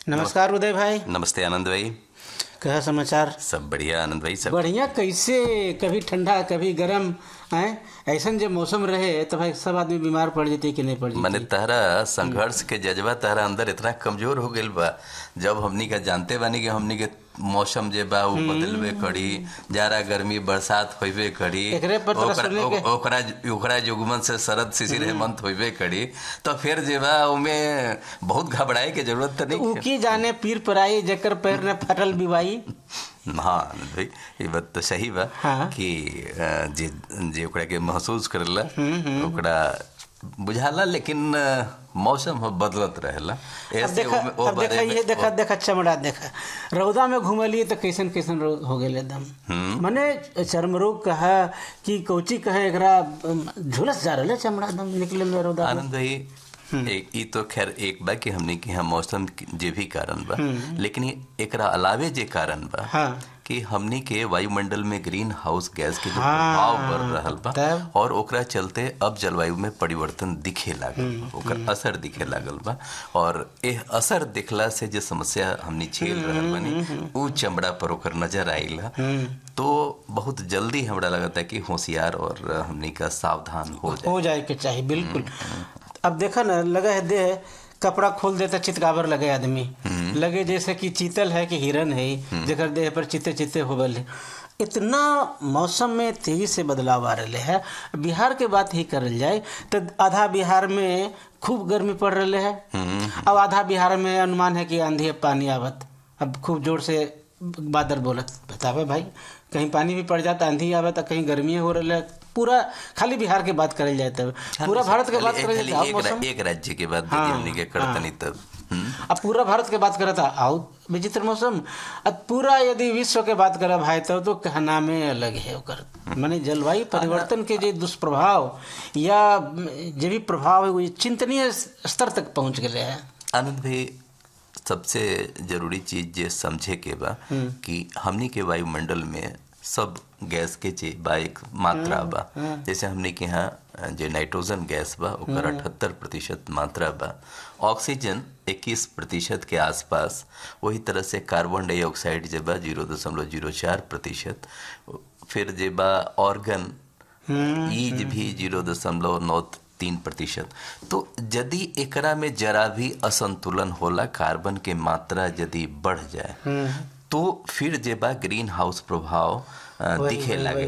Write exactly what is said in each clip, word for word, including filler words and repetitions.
नमस्कार उदय भाई। नमस्ते आनंद भाई। क्या समाचार? सब बढ़िया आनंद भाई, सब बढ़िया। कैसे कभी ठंडा कभी गर्म है, ऐसा जब मौसम रहे तो भाई सब आदमी बीमार पड़ जाते कि नहीं पड़ जाते? मने तहरा संघर्ष के जज्बा तहरा अंदर इतना कमजोर हो गइल बा। जब हमनी का जानते बानी कि हमनी के मौसम जे बा उ बदलबे करी, जाड़ा गर्मी बरसात होइबे करी, एकरे पर तो सुनने के ओकरा ओकरा ओकरा युग्मन से शरद शिशिर हेमंत होइबे करी, तो फिर जे बा उमे बहुत घबराए के जरूरत तो नहीं उ की जाने पीर पराई जकर पैर ने फटल बिवाई। हाँ आनंद भाई, ये बात तो सही बा। हाँ। कि अ, जे जे ओकरा के महसूस करला ओकरा बुझाला, लेकिन अ, मौसम ह बदलत रहेला। अब ऐसे देखा ओ- ओ अब देखा बारे में- ये देखा देखा चमड़ा देखा रौदा में घूमलिए तो कैसन कैसन रो- हो गए एकदम। मने चर्म रोग कहा कि कोची कहे एकरा अम, झुलस जा रहा चमड़ा एकदम निकले में रौदा में। आनंद भाई, एक ई तो खैर एक बा कि हमने कि यहाँ मौसम के जे भी कारण बा, लेकिन ये एकरा अलावे जे कारण बा हाँ। कि हमनी के वायुमंडल में ग्रीन हाउस गैस के जो हाँ, प्रभाव बढ़ रहल बा, तब? और ओकरा चलते अब जलवायु में परिवर्तन दिखे लागल बा, ओकर असर दिखे लागल बा। और एह असर दिखला से जो समस्या हमनी झेल रहल बानी उ चमड़ा पर ओकर नजर आइल ह। तो बहुत जल्दी हमरा लगता है कि होशियार और हमनी का सावधान हो जाए। हो जाए के चाहिए, बिल्कुल। अब देखा ना, लगा है दे कपड़ा खोल देता चितकाबर लगे आदमी, लगे जैसे कि चीतल है कि हिरन है जेकर देह पर चिते चिते होबल है। इतना मौसम में तेजी से बदलाव आ रहे है। बिहार के बात ही करल जाए तो आधा बिहार में खूब गर्मी पड़ रहे है, अब आधा बिहार में अनुमान है कि आंधी पानी आवत, अब खूब जोर से बादल बोलत। बतावे भाई, कहीं पानी भी पड़ जाता, आंधी आवत, कहीं गर्मी हो रहा है। पूरा खाली बिहार के बात करल जाए तब, पूरा भारत के बात करल जाए एक, मौसम। एक राज्य के बाद हाँ, हमनी के करतनी तब। हम्म। अब पूरा भारत के बात करता आओ विचित्र मौसम। अब पूरा यदि विश्व के बात करब भाई तब तो कहना में अलग है ओकर। माने जलवायु परिवर्तन के जो दुष्प्रभाव या जो भी प्रभाव है वो चिंतनीय स्तर तक पहुंच गए हैं। आनंद भाई, सबसे जरूरी चीज जे समझे के बा कि हमनी के वायुमंडल में सब गैस के जे बा एक मात्रा बा। जैसे हमने के यहाँ जो नाइट्रोजन गैस बा ओकर अठहत्तर प्रतिशत मात्रा बा, ऑक्सीजन इक्कीस प्रतिशत के आसपास, वही तरह से कार्बन डाइऑक्साइड जे बा जीरो दशमलव जीरो चार प्रतिशत, फिर जे बा ऑर्गन ईज भी जीरो दशमलव नौ तीन प्रतिशत। तो यदि एकरा में जरा भी असंतुलन होला, कार्बन के मात्रा यदि बढ़ जाए तो फिर जे बा ग्रीन हाउस प्रभाव अ, दिखे लागे।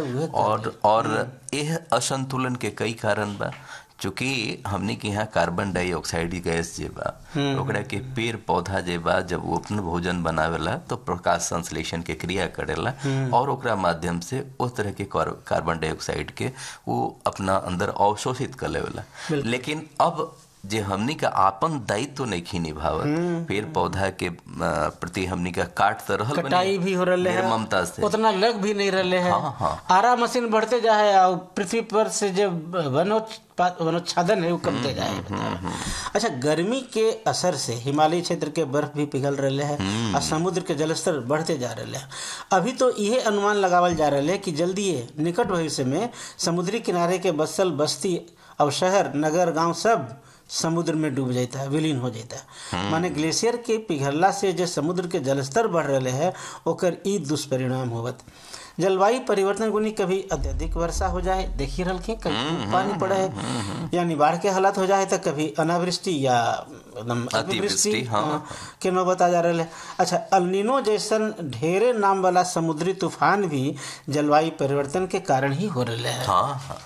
और और यह असंतुलन के कई कारण बा। चूंकि हमने के यहाँ कार्बन डाइऑक्साइड गैस जे बा ओकरा के पेड़ पौधा जे बा जब वो अपन भोजन बनावेला तो प्रकाश संश्लेषण के क्रिया करेला, और ओकरा माध्यम से उस तरह के कार्बन डाइऑक्साइड के वो अपना अंदर अवशोषित कर लेवेला। लेकिन अब जे हमनी का आपन दायित्व तो नहीं निभावत, पेड़ पौधा के प्रति हमनी का काट तो रहल बनी, कटाई भी हो रहे है, ममता से उतना लग भी नहीं रहे है। हाँ, हाँ। आरा मशीन बढ़ते जाए और पृथ्वी पर से जो वनोत्पाद वनोच्छादन है वो कमते जाए। अच्छा, गर्मी के असर से हिमालय क्षेत्र के बर्फ भी पिघल रहे हैं और समुद्र के जलस्तर बढ़ते जा रहे हैं। अभी तो यह अनुमान लगावल जा रहा है कि जल्दी निकट भविष्य में समुद्री किनारे के बसल बस्ती और शहर नगर गांव सब समुद्र में डूब जाता है, विलीन हो जाता है। माने ग्लेशियर के पिघलला से जो समुद्र के जलस्तर बढ़ रहे हैं ओकर ई दुष्परिणाम होवत। जलवायु परिवर्तन गुनी कभी अत्यधिक वर्षा हो जाए, देखी रहल के कभी पानी पड़े है, यानी बाढ़ के हालात हो जाए तो कभी अनावृष्टि या एकदम अतिवृष्टि हाँ, के नौबत आ जा रहे है। अच्छा, अल्नीनो जैसन ढेरे नाम वाला समुद्री तूफान भी जलवायु परिवर्तन के कारण ही हो रहे है। हाँ, हाँ।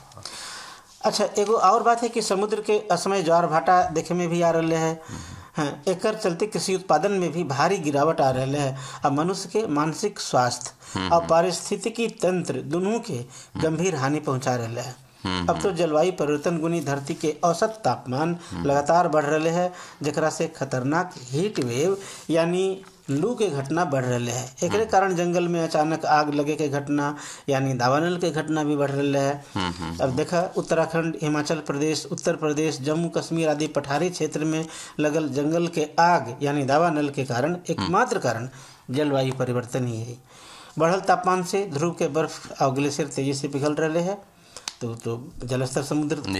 अच्छा, एगो और बात है कि समुद्र के असमय ज्वार भाटा देखे में भी आ रहे हैं। हाँ, एकर चलते कृषि उत्पादन में भी भारी गिरावट आ रहे है और मनुष्य के मानसिक स्वास्थ्य और पारिस्थितिकी तंत्र दोनों के गंभीर हानि पहुंचा रहे हैं। अब तो जलवायु परिवर्तन गुनी धरती के औसत तापमान लगातार बढ़ रहे हैं, जेकरा से खतरनाक हीट वेव यानी लू के घटना बढ़ रहे हैं। एक कारण जंगल में अचानक आग लगे के घटना यानी दावानल के घटना भी बढ़ रहे हैं। अब देखा, उत्तराखंड, हिमाचल प्रदेश, उत्तर प्रदेश, जम्मू कश्मीर आदि पठारी क्षेत्र में लगल जंगल के आग यानी दावानल के कारण एकमात्र कारण जलवायु परिवर्तन ही है। बढ़ल तापमान से ध्रुव के बर्फ और ग्लेशियर तेजी से पिघल रहे हैं, तो तो जलस्तर समुद्र